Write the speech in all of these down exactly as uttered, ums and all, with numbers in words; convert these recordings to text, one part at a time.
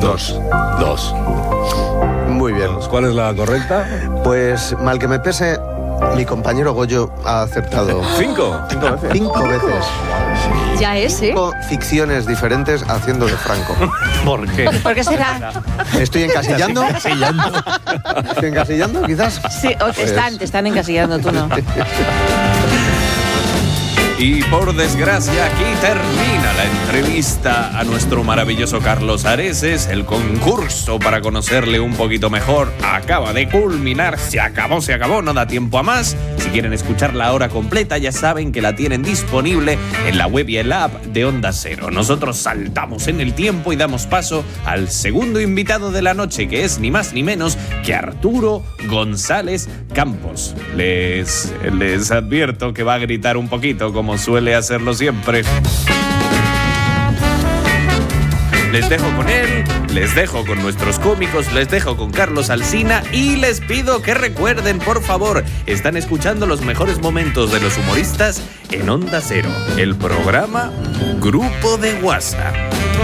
Dos. Dos. Muy bien. ¿Cuál es la correcta? Pues, mal que me pese, mi compañero Goyo ha acertado. ¿Cinco? Cinco veces. Cinco veces. Ya es, ¿eh? Cinco ficciones diferentes haciendo de Franco. ¿Por qué? ¿Por qué será? ¿Estoy encasillando? ¿Estoy encasillando, quizás? Sí, o te Pues- están, te están encasillando, tú no. Y por desgracia, aquí termina la entrevista a nuestro maravilloso Carlos Areces. El concurso para conocerle un poquito mejor acaba de culminar. Se acabó, se acabó, no da tiempo a más. Si quieren escuchar la hora completa, ya saben que la tienen disponible en la web y el app de Onda Cero. Nosotros saltamos en el tiempo y damos paso al segundo invitado de la noche, que es ni más ni menos que Arturo González Campos. Les, les advierto que va a gritar un poquito, como suele hacerlo siempre. Les dejo con él, les dejo con nuestros cómicos, les dejo con Carlos Alsina y les pido que recuerden, por favor, están escuchando los mejores momentos de los humoristas en Onda Cero, el programa Grupo de WhatsApp.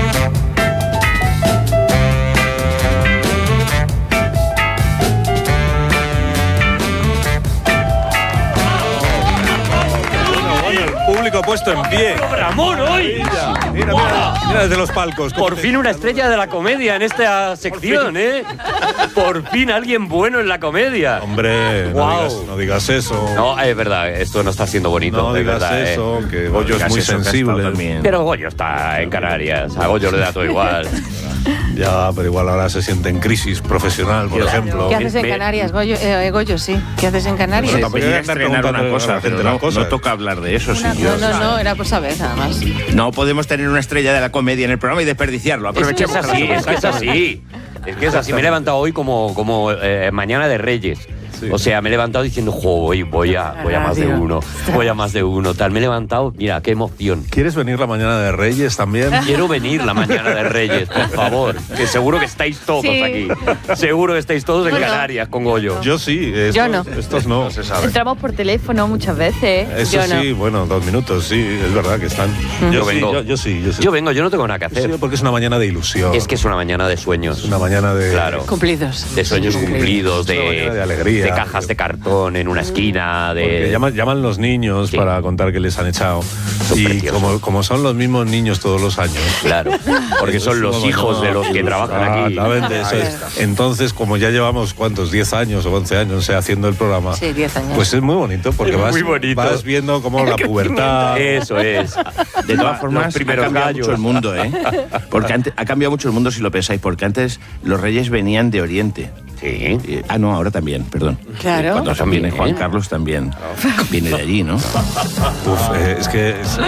Público puesto en pie. ¡Programón hoy! Mira, mira, mira, mira desde los palcos. Por fin una estrella de la comedia en esta sección, ¿eh? Por fin alguien bueno en la comedia. Hombre, Wow. no, digas, no digas eso. No, es verdad, esto no está siendo bonito. No es digas verdad, eso, ¿eh? que Goyo es muy sensible. Pero Goyo está en Canarias, a Goyo le da todo igual. Ya, pero igual ahora se siente en crisis profesional, por ejemplo. ¿Qué haces en Me- Canarias, Goyo? Eh, Goyo, sí. ¿Qué haces en Canarias? Pero tampoco hay que andar preguntando una a cosa, la gente pero las no, cosas. no toca hablar de eso. Una- sí, yo- no, no, no, era por saber, nada más. No podemos tener una estrella de la comedia en el programa y desperdiciarlo. Es que es Aprovechemos. así, es que es así. Es que es así. Me he levantado hoy como, como eh, mañana de Reyes. Sí. O sea, me he levantado diciendo, jo, voy, voy a, voy a más de Radio. uno, voy a más de uno, tal. Me he levantado, mira, qué emoción. ¿Quieres venir la mañana de Reyes también? Quiero venir la mañana de Reyes, por favor. Que seguro que estáis todos Sí. aquí. Seguro que estáis todos en Bueno. Canarias con Goyo. Yo sí. Estos, Yo no. Estos no. se sabe. Entramos por teléfono muchas veces. Eso Yo no. sí, bueno, dos minutos, sí, es verdad que están. Yo sí, vengo. Yo, yo sí, yo sí. Yo vengo, yo no tengo nada que Sí, hacer. porque es una mañana de ilusión. Es que es una mañana de sueños. Es una mañana de. Claro. Cumplidos. De sueños Sí. cumplidos, Es una de, mañana de alegría. de cajas de cartón en una esquina, Porque de... llaman, llaman los niños Sí. para contar que les han echado. Son y preciosos. como, como son los mismos niños todos los años. Claro, porque son los hijos de los que trabajan aquí. Exactamente, eso es. Entonces, como ya llevamos, ¿cuántos? diez años o once años, o sea, haciendo el programa. Sí, diez años. Pues es muy bonito, porque Es vas, muy bonito. vas viendo como la pubertad. Eso es. De todas formas, los primeros ha cambiado gallos. mucho el mundo, ¿eh? Porque antes, ha cambiado mucho el mundo si lo pensáis, porque antes los reyes venían de Oriente. Sí. Eh, ah, no, ahora también, perdón. Claro. Cuando También, viene Juan ¿eh? Carlos también. Viene de allí, ¿no? Uf, eh, es que es,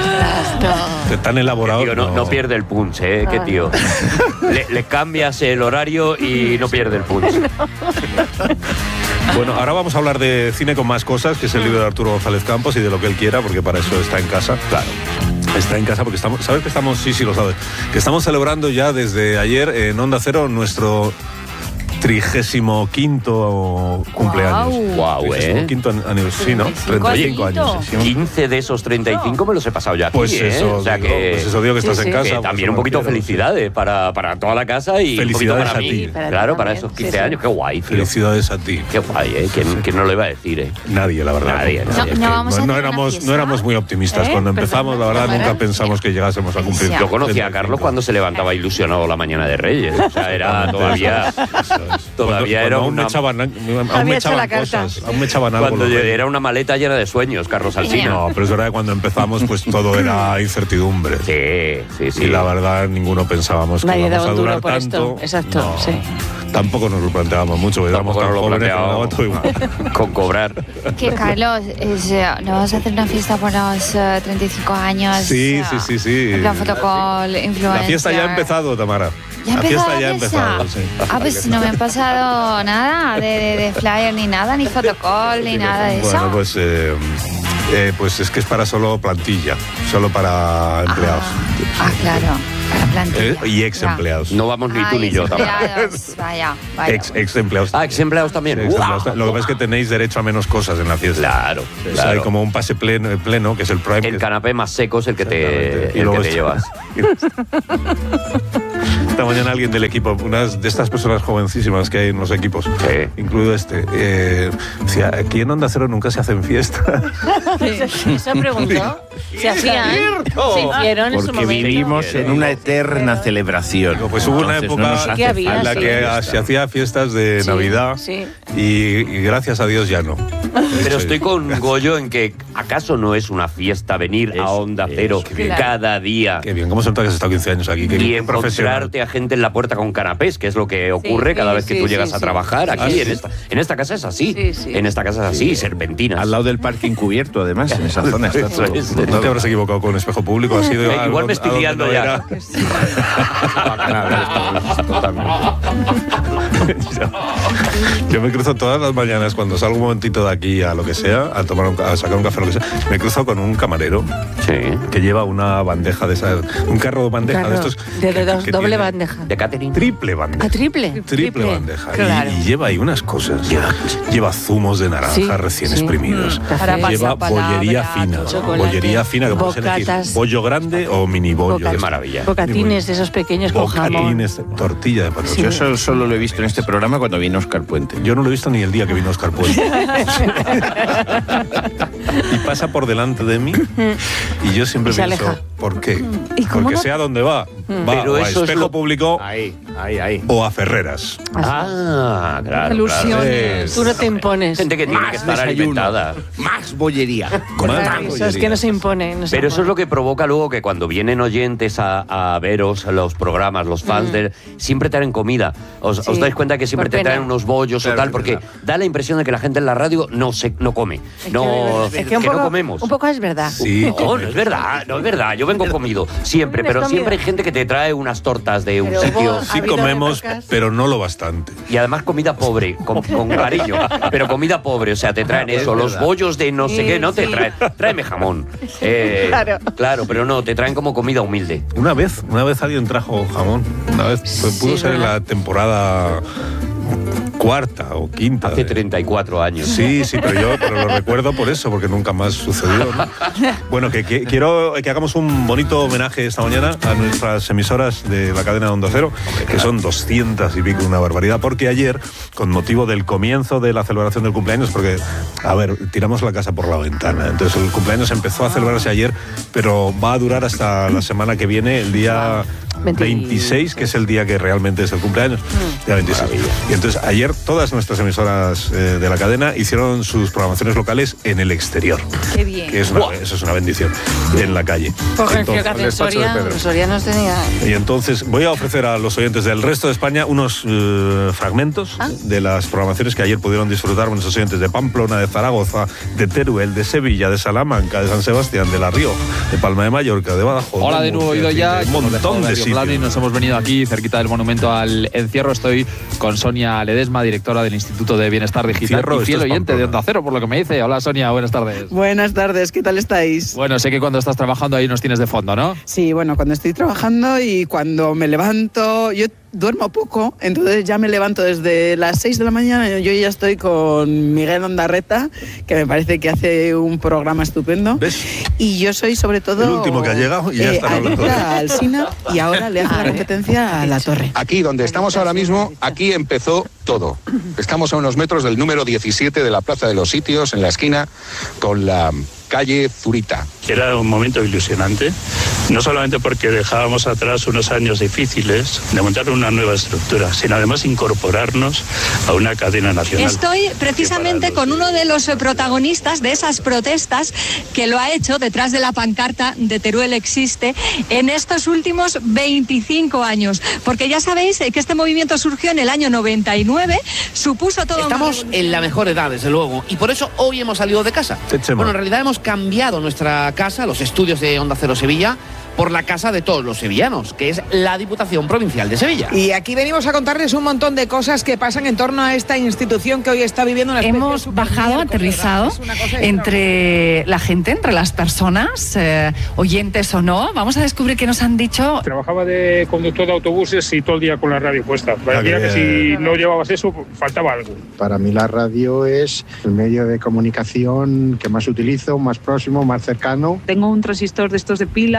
es tan elaborado. Tío, no, no pierde el punch, ¿eh? Qué tío. Le, le cambias el horario y no pierde el punch. Bueno, ahora vamos a hablar de cine con más cosas, que es el libro de Arturo González Campos y de lo que él quiera, porque para eso está en casa. Claro. Está en casa porque estamos, ¿sabes que estamos? Sí, sí, lo sabes. Que estamos celebrando ya desde ayer en Onda Cero nuestro trigésimo quinto cumpleaños. Guau, Trigésimo ¿eh? quinto aniversario, sí, ¿no? treinta y cinco años. sí. quince de esos treinta y cinco me los he pasado ya aquí, Pues ¿eh? eso, O sea digo, que, pues eso digo que estás Sí, en sí. casa. que pues también me un poquito refiero, felicidades para, para toda la casa y Felicidades un poquito para a mí. ti. Para ti Claro, para también. esos Sí, quince sí. años. Qué guay, sí. tío. Felicidades a ti. Qué guay, ¿eh? ¿Quién, quién no lo iba a decir, eh? Nadie, la verdad. Nadie, no, nadie. No, no vamos a no, no hacer una éramos, fiesta. no éramos muy optimistas. ¿Eh? Cuando empezamos, la verdad, Perdona. nunca pensamos que llegásemos a cumplir. Ya. Yo conocí a treinta y Carlos cinco. cuando se levantaba ilusionado la mañana de Reyes. O sea, era todavía... Eso es. Todavía Cuando- era cuando aún una- me echaban, aún Había me hecho la echaban carta. cosas, aún me echaban algo. Cuando los yo- reyes. era una maleta llena de sueños, Carlos Alsina. No, pero es verdad que cuando empezamos, pues todo era incertidumbre. Sí, sí, sí. Y la verdad, ninguno pensábamos que Nadie íbamos daba a un durar duro por tanto. esto. Exacto, No, sí. Tampoco nos lo planteábamos mucho, porque éramos Tampoco tan nos lo jóvenes que nos daba todo planteábamos igual. con cobrar. Que Carlos, es, eh, ¿no vas a hacer una fiesta por los eh, treinta y cinco años? Sí, eh, sí, sí, sí. En plan fotocall, influencer. La fiesta ya ha empezado, Tamara. ¿Ya ha la empezado fiesta ya ha empezado, sí. Ah, pues no me han pasado nada de, de, de flyer ni nada, ni fotocall, ni nada de eso. Bueno, pues, eh, eh, pues es que es para solo plantilla, solo para empleados. Ah, ah, claro, para plantilla. Eh, y ex Ya. empleados. No vamos ni tú Ay, ni yo, Tamara. empleados, Vaya, vaya. Ex, ex empleados. Ah, ex empleados también. Ex empleados. ¡Guau! Lo que pasa es que tenéis derecho a menos cosas en la fiesta. Claro, O sea, claro. hay como un pase pleno, pleno que es el Prime. El que- canapé más seco es el que te, Exactamente. Y el luego que te está- llevas. esta mañana alguien del equipo, unas de estas personas jovencísimas que hay en los equipos, sí. incluido este, eh, decía, aquí en Onda Cero nunca se hacen fiestas. Eso preguntó. Se hacían, se hicieron en su Porque momento. vivimos en una eterna celebración. No, pues hubo una Entonces, época no nos hace había, en la sí. que se hacía fiestas de Sí, Navidad sí. Y, y gracias a Dios ya no. Pero estoy con Goyo en que ¿acaso no es una fiesta venir Es- a Onda es- Cero qué bien. cada día? Qué bien, ¿cómo se nota que has estado quince años aquí? Qué Y bien, profesional. encontrarte a gente en la puerta con canapés, que es lo que ocurre sí, cada vez que sí, tú sí, llegas sí. a trabajar. Aquí, Sí. en, esta, en esta casa es así. Sí, sí. En esta casa es así, serpentinas. Al lado del parking cubierto, además, en esa zona está Eso todo. es. todo. No te habrás equivocado con espejo público, ha sido Eh, a- igual me a estoy donde liando no ya. era. Yo me cruzo todas las mañanas cuando salgo un momentito de aquí a lo que sea, a tomar un, a sacar un café o lo que sea, me cruzo con un camarero Sí. que lleva una bandeja de esas, un carro de bandeja Claro, de estos. de que- dos, que doble tiene bandeja. De catering. Triple bandeja. ¿A triple? Triple, Triple. bandeja. Y- Claro. Y, lleva ahí unas cosas. Lleva, lleva zumos de naranja Sí, recién sí. exprimidos. Mm, café. Lleva pasapalabra, bollería fina. chocolate, Bollería fina que puedes elegir. bocatas. Bollo grande o mini bollo. Boca- de Qué estos. maravilla. Bocatines de esos pequeños con jamón. Bocatines, tortilla de patata. Yo solo, solo lo he visto en este programa cuando vino Óscar Puente. Yo no lo he visto ni el día que vino Óscar Puente. Y pasa por delante de mí y yo siempre Y se pienso, aleja. ¿por qué? ¿Y cómo Porque no? sea donde va. Va Pero o a eso es Espejo lo- Público Ahí, ahí, ahí. o a Ferreras. Ah, claro. Ilusión. claro. Es- Tú no te impones. Gente que tiene Más que estar desayuno, alimentada. más bollería. Más Eso es que no se impone. no se Pero eso es impone. lo que provoca luego que cuando vienen oyentes a, a veros a los programas, los fans, de, siempre traen comida. ¿Os, Sí, os dais cuenta que siempre por te pena. traen unos bollos Claro, o tal? es Porque verdad. da la impresión de que la gente en la radio no se no come. No, Es que un que poco, no comemos. un poco es verdad. Sí, No, no es verdad, no es verdad. Yo vengo comido siempre, ¿Vienes pero comido? siempre hay gente que te trae unas tortas de un Pero sitio. vos- sí Ha habido comemos, épocas- pero no lo bastante. Y además comida pobre, con, con cariño, pero comida pobre, o sea, te traen Es eso, los verdad. bollos de no sé Sí, qué, no te sí. traen, tráeme jamón. Eh, Claro. Claro, pero no, te traen como comida humilde. Una vez, una vez alguien trajo jamón. Una vez, pues, pudo Sí, ser en ¿verdad? la temporada cuarta o quinta. Hace de- treinta y cuatro años. Sí, sí, pero yo pero lo recuerdo por eso, porque nunca más sucedió. ¿no? Bueno, que, que- quiero que hagamos un bonito homenaje esta mañana a nuestras emisoras de la cadena de Onda Cero, que son doscientas y pico, una barbaridad, porque ayer, con motivo del comienzo de la celebración del cumpleaños, porque, a ver, tiramos la casa por la ventana, entonces el cumpleaños empezó a celebrarse ayer, pero va a durar hasta la semana que viene, el día veintiséis, que es el día que realmente es el cumpleaños. Día veintiséis. Y entonces ayer todas nuestras emisoras eh, de la cadena hicieron sus programaciones locales en el exterior, Qué bien. que es una, eso es una bendición, en la calle. Por ejemplo, Entonces, que al hace despacho de Soria, Pedro. los sorianos tenía... Y entonces voy a ofrecer a los oyentes del resto de España unos eh, fragmentos Ah. de las programaciones que ayer pudieron disfrutar nuestros oyentes de Pamplona, de Zaragoza, de Teruel, de Sevilla, de Salamanca, de San Sebastián, de La Rioja, de Palma de Mallorca, de Badajoz. Hola de nuevo, Murcia, oído en fin, ya. de un montón de sitios. Y nos hemos venido aquí cerquita del monumento al encierro. Estoy con Sonia Ledesma, directora del Instituto de Bienestar Digital Encierro, y fiel esto es oyente de Pamplona. Onda Cero, por lo que me dice. Hola Sonia, buenas tardes. Buenas tardes, ¿qué tal estáis? Bueno, sé que cuando estás trabajando ahí nos tienes de fondo, ¿no? Sí, bueno, cuando estoy trabajando y cuando me levanto, yo duermo poco, entonces ya me levanto desde las seis de la mañana, yo ya estoy con Miguel Ondarreta, que me parece que hace un programa estupendo. ¿Ves? Y yo soy sobre todo... El último que ha llegado y ya están hablando de él. adicta al Sina y ahora le hace la competencia a La Torre. Aquí donde estamos ahora mismo, aquí empezó todo. Estamos a unos metros del número diecisiete de la Plaza de los Sitios, en la esquina, con la calle Zurita. Era un momento ilusionante, no solamente porque dejábamos atrás unos años difíciles de montar una nueva estructura, sino además incorporarnos a una cadena nacional. Estoy precisamente con uno de los protagonistas de esas protestas que lo ha hecho detrás de la pancarta de Teruel existe en estos últimos veinticinco años, porque ya sabéis que este movimiento surgió en el año noventa y nueve, supuso todo... Estamos en la mejor edad, desde luego, y por eso hoy hemos salido de casa. Bueno, en realidad hemos cambiado nuestra casa, los estudios de Onda Cero Sevilla, por la casa de todos los sevillanos, que es la Diputación Provincial de Sevilla. Y aquí venimos a contarles un montón de cosas que pasan en torno a esta institución que hoy está viviendo una especie Hemos de bajado, supermiércoles, aterrizado ¿verdad? Es una cosa entre la gente, entre las personas, eh, oyentes o no. Vamos a descubrir qué nos han dicho. Trabajaba de conductor de autobuses y todo el día con la radio puesta. Parecía que si no llevabas eso, faltaba algo. Para mí la radio es el medio de comunicación que más utilizo, más próximo, más cercano. Tengo un transistor de estos de pilas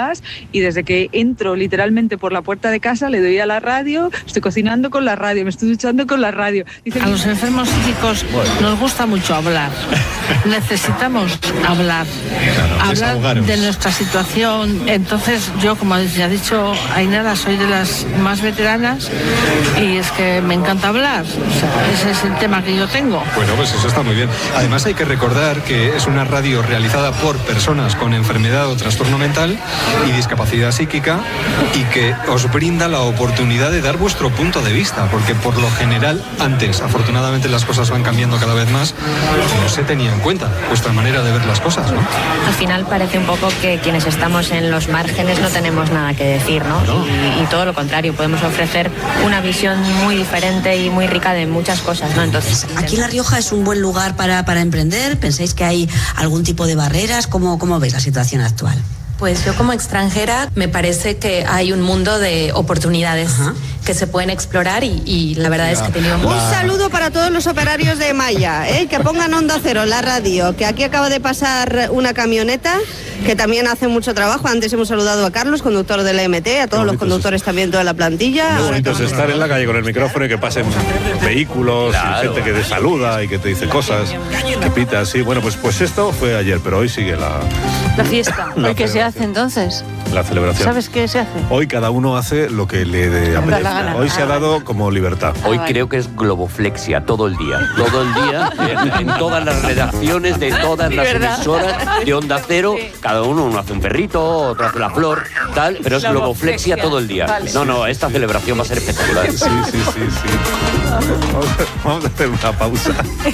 y desde que entro literalmente por la puerta de casa le doy a la radio, estoy cocinando con la radio, me estoy duchando con la radio. Dice, a los enfermos psíquicos nos gusta mucho hablar. Necesitamos hablar, claro, hablar de nuestra situación. Entonces yo, como ya ha dicho Ainara, soy de las más veteranas y es que me encanta hablar. O sea, ese es el tema que yo tengo. Bueno, pues eso está muy bien. Además hay que recordar que es una radio realizada por personas con enfermedad o trastorno mental y discapacidad psíquica y que os brinda la oportunidad de dar vuestro punto de vista, porque por lo general antes, afortunadamente las cosas van cambiando cada vez más, no se tenía en cuenta vuestra manera de ver las cosas, ¿no? Al final parece un poco que quienes estamos en los márgenes no tenemos nada que decir, ¿no? No. Y, y todo lo contrario, podemos ofrecer una visión muy diferente y muy rica de muchas cosas, ¿no? Entonces, aquí La Rioja es un buen lugar para, para emprender. ¿Pensáis que hay algún tipo de barreras? ¿Cómo, cómo veis la situación actual? Pues yo como extranjera me parece que hay un mundo de oportunidades Ajá. que se pueden explorar y, y la verdad la, es que he tenido... Un la... saludo para todos los operarios de Maya, ¿eh? Que pongan Onda Cero, la radio, que aquí acaba de pasar una camioneta que también hace mucho trabajo. Antes hemos saludado a Carlos, conductor de la M T, a todos los conductores es... también, toda la plantilla. Lo bonito es estar en la calle con el micrófono y que pasen vehículos, claro, y gente que te saluda y que te dice cosas, que pita, sí. Bueno, pues, pues esto fue ayer, pero hoy sigue la... La fiesta. La ¿Hoy qué se hace entonces? La celebración. ¿Sabes qué se hace? Hoy cada uno hace lo que le dé apetezca. Hoy se ha dado como libertad. Hoy ah, vale. creo que es globoflexia, todo el día. Todo el día, en, en todas las redacciones de todas las ¿verdad? emisoras de Onda Cero, sí. cada uno, uno hace un perrito, otro hace la flor, tal, pero es globoflexia todo el día. Vale. No, no, esta celebración va a ser espectacular. Sí, sí, sí, sí. Vamos a, vamos a hacer una pausa.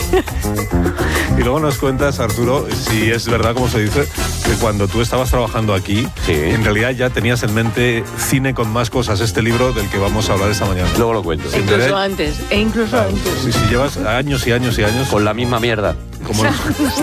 Y luego nos cuentas, Arturo, si es verdad, como se dice, que cuando tú estabas trabajando aquí, sí. en realidad ya tenías en mente Cine con más cosas, este libro del que vamos a hablar esta mañana. Luego lo cuento. E incluso ¿Entenés? antes, e incluso claro. antes. Sí, sí, llevas años y años y años. Con la misma mierda. Como los,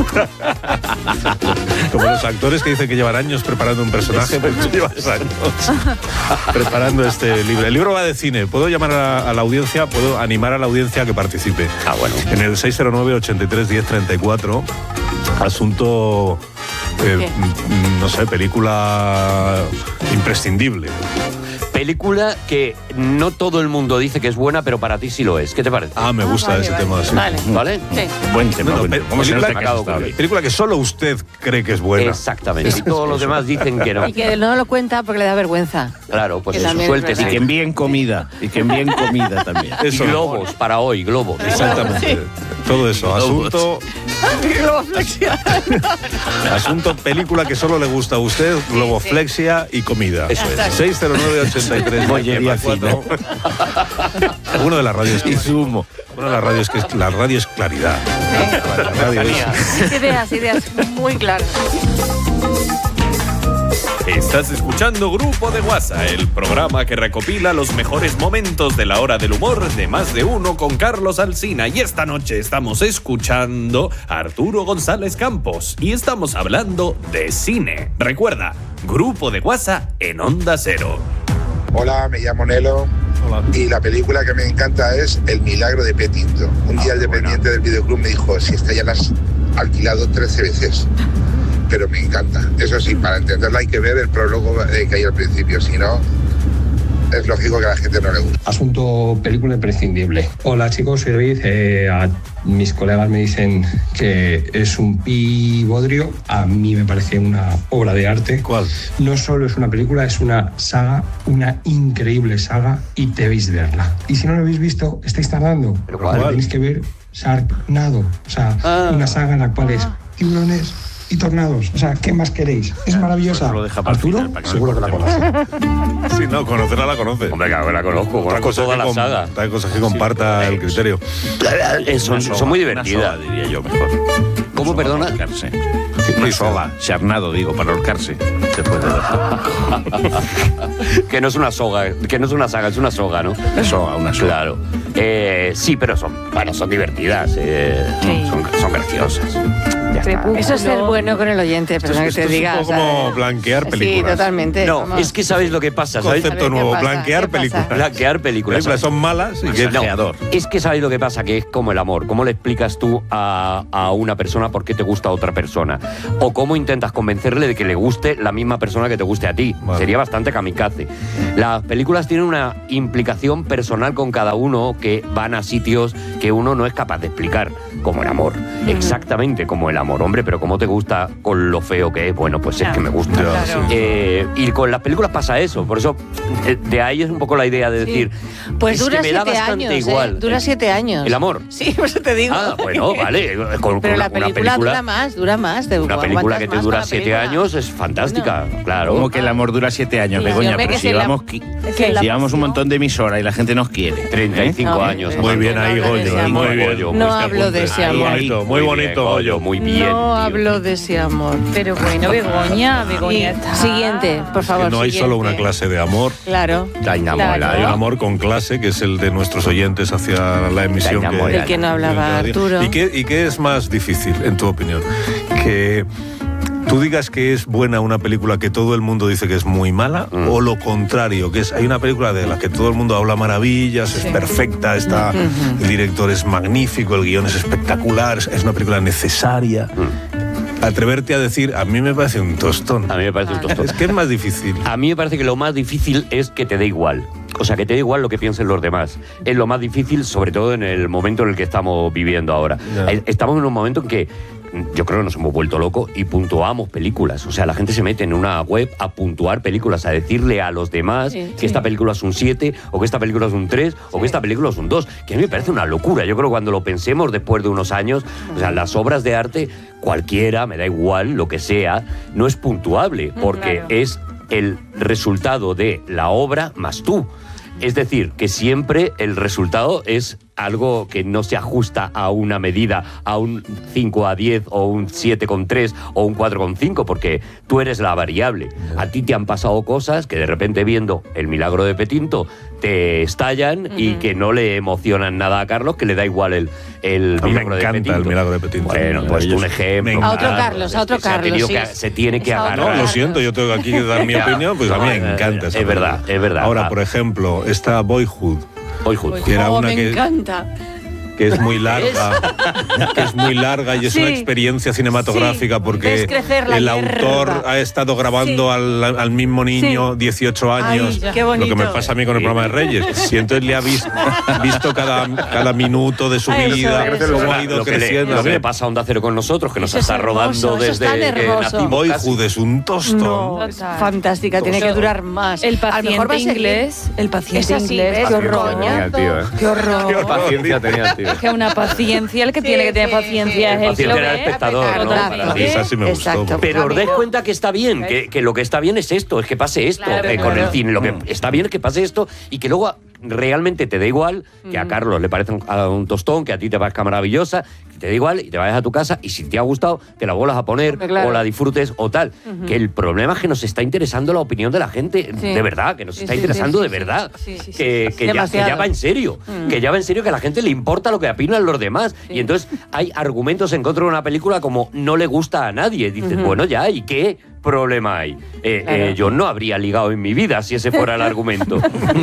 como los actores que dicen que llevan años preparando un personaje, pues tú llevas años preparando este libro. El libro va de cine. Puedo llamar a, a la audiencia, puedo animar a la audiencia a que participe. Ah, bueno. En el seis cero nueve, ochenta y tres, diez, treinta y cuatro, asunto... Eh, no sé, película imprescindible. Película que no todo el mundo dice que es buena, pero para ti sí lo es. ¿Qué te parece? Ah, me gusta ah, vale, ese vale. tema. Sí. Vale. ¿Vale? Sí. Buen tema. No, no, buen tema. Película, que, película que solo usted cree que es buena. Exactamente. Y todos los demás dicen que no. Y que no lo cuenta porque le da vergüenza. Claro, pues eso, suelte. Y que envíen comida. Y que envíen comida también. Eso. Y globos no. para hoy, globos. Exactamente. Sí. Todo eso. Asunto... Globoflexia. Asunto película que solo le gusta a usted, globoflexia y comida. Eso es. seis cero nueve, ochenta y tres. Bollería fina. Uno de las radios y zumo. Una de las radios que es la radio es claridad. La radio es... Ideas, ideas muy claras. Estás escuchando Grupo de WhatsApp, el programa que recopila los mejores momentos de la hora del humor de Más de Uno con Carlos Alsina. Y esta noche estamos escuchando a Arturo González Campos y estamos hablando de cine. Recuerda, Grupo de WhatsApp en Onda Cero. Hola, me llamo Nelo. Hola. Y la película que me encanta es El Milagro de Petinto. Un día el dependiente del videoclub me dijo, si esta ya la has alquilado trece veces. Pero me encanta. Eso sí, para entenderla hay que ver el prólogo que hay al principio, si no, es lógico que a la gente no le guste. Asunto película imprescindible. Hola chicos, soy David. Eh, a mis colegas me dicen que es un pi bodrio. A mí me parece una obra de arte. ¿Cuál? No solo es una película, es una saga, una increíble saga y debéis verla. Y si no lo habéis visto, estáis tardando. ¿Pero cuál? Tenéis que ver Sharknado. O sea, ah. una saga en la cual es tiburones y tornados. O sea, ¿qué más queréis? Es maravillosa. Pues lo deja Arturo, final, para que seguro que la conoce. Sí, no, conocerla la conoce. Hombre, claro que la conozco. Otra cosa toda la com- saga. Hay cosas que comparta sí, el criterio. Son, son muy divertidas. Soga, diría yo, mejor. ¿Cómo, soga perdona? Para ahorcarse. Una soga, charnado, digo, para ahorcarse. Después de... que no es una soga, que no es una saga, es una soga, ¿no? Una soga, una soga. Claro. Eh, sí, pero son, bueno, son divertidas. Eh, sí. son, son graciosas. Eso es ser bueno con el oyente, pero no que te diga. Es un poco como blanquear películas. Sí, totalmente. No, vamos. es que sabes lo que pasa, ¿sabes? Concepto nuevo, blanquear películas. Blanquear películas. Películas son malas y que es creador. Es que sabes lo que pasa, que es como el amor. ¿Cómo le explicas tú a, a una persona por qué te gusta a otra persona? O cómo intentas convencerle de que le guste la misma persona que te guste a ti. Vale. Sería bastante kamikaze. Las películas tienen una implicación personal con cada uno, que van a sitios que uno no es capaz de explicar, como el amor. Mm. Exactamente como el amor. Hombre, pero ¿cómo te gusta con lo feo que es? Bueno, pues claro, es que me gusta. Claro. Eh, y con las películas pasa eso. Por eso, de ahí es un poco la idea de decir... Sí. Pues es dura que me da siete bastante años, igual. ¿eh? Dura siete años. ¿El amor? Sí, por eso te digo. Ah, bueno, vale. Con, pero con la una, película, una película dura más, dura más. De, una película que te dura siete años es fantástica, bueno, claro. Como que el amor dura siete años, sí, Begoña, pero si llevamos, la... si llevamos un montón de emisoras y la gente nos quiere. treinta y cinco ¿eh? años. Muy bien ahí, Goyo. Muy bien. No hablo de ese amor. Muy bonito, muy bonito, Goyo. Muy bien. No hablo de ese amor. Pero bueno, Begoña, Begoña está... Siguiente, por favor. No hay siguiente. solo una clase de amor. Claro. Hay un amor, claro. Hay un amor con clase, que es el de nuestros oyentes hacia la emisión. Que, del que no hablaba Arturo. ¿Y qué, ¿Y qué es más difícil, en tu opinión? Que tú digas que es buena una película que todo el mundo dice que es muy mala, mm. o lo contrario, que es hay una película de la que todo el mundo habla maravillas, sí. es perfecta, está, mm-hmm. el director es magnífico, el guión es espectacular, es una película necesaria. Mm. Atreverte a decir, a mí me parece un tostón. A mí me parece un tostón. Es que es más difícil. A mí me parece que lo más difícil es que te dé igual. O sea, que te da igual lo que piensen los demás. Es lo más difícil, sobre todo en el momento en el que estamos viviendo ahora. Yeah. Estamos en un momento en que yo creo que nos hemos vuelto locos y puntuamos películas. O sea, la gente se mete en una web a puntuar películas, a decirle a los demás sí, que sí. esta película es un siete, o que esta película es un tres, sí. o que esta película es un dos. Que a mí me parece una locura. Yo creo que cuando lo pensemos después de unos años, o sea, las obras de arte, cualquiera, me da igual, lo que sea, no es puntuable, porque claro. es el resultado de la obra más tú. Es decir, que siempre el resultado es algo que no se ajusta a una medida, a un cinco a diez o un siete coma tres o un cuatro coma cinco, porque tú eres la variable. A ti te han pasado cosas que de repente viendo El milagro de Petinto te estallan uh-huh. y que no le emocionan nada a Carlos, que le da igual el, el milagro de Petinto. Me encanta El milagro de Petinto. Bueno, pues un ejemplo. A otro Carlos, a otro Carlos. Se, sí. que, se tiene que agarrar. No, lo siento, yo tengo aquí que dar mi opinión, pues a mí me encanta. Es verdad, es verdad. Ahora, por ejemplo, esta Boyhood. Boyhood. Que era oh, una me que, encanta. Que es muy larga, que es muy larga y es sí. una experiencia cinematográfica, sí. porque el autor hierba. ha estado grabando sí. al, al mismo niño sí. dieciocho años. Ay, qué bonito. Lo que me pasa a mí con el programa de Reyes. Y entonces le ha visto, visto cada, cada minuto de su Ay, vida, cómo ha ido lo creciendo. Le, lo que le pasa a Onda Cero con nosotros, que nos está rodando desde que nacimos. Boyhood es un tostón. No, es fantástica, tiene que durar más. El paciente inglés. El paciente inglés. Qué horror. Qué horror. Qué paciencia tenía el tío. Que una paciencia, el que sí, tiene que tener sí, paciencia sí, es el que lo ve. El espectador, ¿no? Sí, esa sí me gustó. Exacto. Pero os dais cuenta que está bien, que, que lo que está bien es esto, es que pase esto claro, eh, claro. con el cine. Lo que está bien es que pase esto y que luego realmente te da igual, que a Carlos le parece un, a un tostón, que a ti te parezca maravillosa, que te da igual y te vayas a tu casa y si te ha gustado, te la vuelvas a poner claro. o la disfrutes o tal. Uh-huh. Que el problema es que nos está interesando la opinión de la gente, sí. de verdad, que nos sí, está sí, interesando sí, sí, de verdad. Sí, sí, sí, que, sí. Que, ya, que ya va en serio, uh-huh. que ya va en serio, que a la gente le importa lo que opinan los demás. Sí. Y entonces hay argumentos en contra de una película como no le gusta a nadie. Dices, uh-huh. bueno, ya, ¿y qué problema hay? Eh, claro. eh, yo no habría ligado en mi vida si ese fuera el argumento.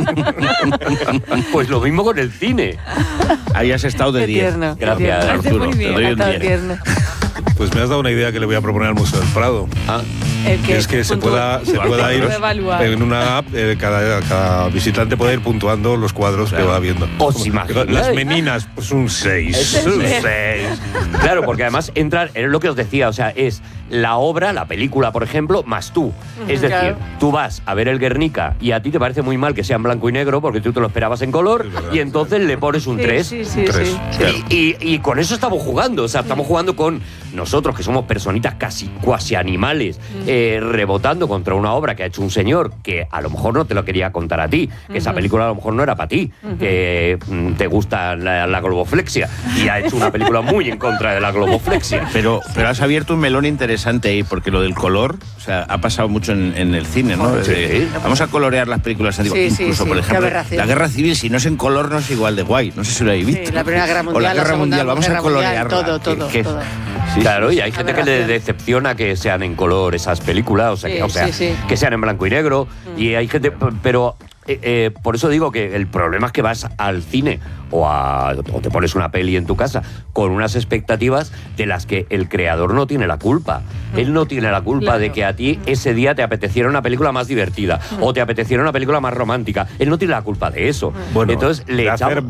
Pues lo mismo con el cine. Ahí has estado de diez. Gracias, Arturo. Te doy un diez. Pues me has dado una idea que le voy a proponer al Museo del Prado. Ah. Que es que se pueda, se pueda ir en una app, eh, cada, cada visitante puede ir puntuando los cuadros claro. que va viendo. Os imagináis. Las meninas, pues un seis. Un seis. Claro, porque además entrar, es lo que os decía, o sea, es la obra, la película, por ejemplo, más tú. Es decir, claro. tú vas a ver el Guernica y a ti te parece muy mal que sea en blanco y negro porque tú te lo esperabas en color y entonces le pones un tres. Sí, sí, sí, sí, sí. Y, y, y con eso estamos jugando, o sea, estamos jugando con nosotros, que somos personitas casi cuasi animales, eh, rebotando contra una obra que ha hecho un señor que a lo mejor no te lo quería contar a ti, que uh-huh. esa película a lo mejor no era para ti, uh-huh. que mm, te gusta la, la globoflexia y ha hecho una película muy en contra de la globoflexia. Pero, pero has abierto un melón interesante ahí, porque lo del color, o sea, ha pasado mucho en, en el cine, ¿no? Sí. Eh, vamos a colorear las películas antiguas. Sí, Incluso, sí, por sí. ejemplo, la Guerra Civil, si no es en color, no es igual de guay. No sé si lo habéis visto. Sí, la Primera Guerra Mundial, o la Guerra la segunda, Mundial, vamos Guerra a colorearla. Mundial, todo, todo, que, que, todo. Sí, claro, sí, y hay gente que le decepciona que sean en color esas películas, o sea, Sí, que, o sea sí, sí. que sean en blanco y negro, mm. y hay gente, pero eh, eh, por eso digo que el problema es que vas al cine o, a, o te pones una peli en tu casa con unas expectativas de las que el creador no tiene la culpa. Mm. Él no tiene la culpa claro. de que a ti ese día te apeteciera una película más divertida mm. o te apeteciera una película más romántica. Él no tiene la culpa de eso. Bueno, entonces le de hacer echamos...